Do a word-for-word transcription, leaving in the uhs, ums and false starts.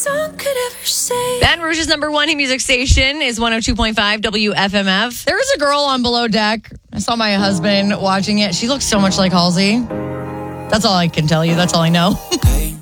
song could ever say. Baton Rouge's number one music station is one oh two point five W F M F. There was a girl on Below Deck. I saw my husband watching it. She looks so much like Halsey. That's all I can tell you. That's all I know.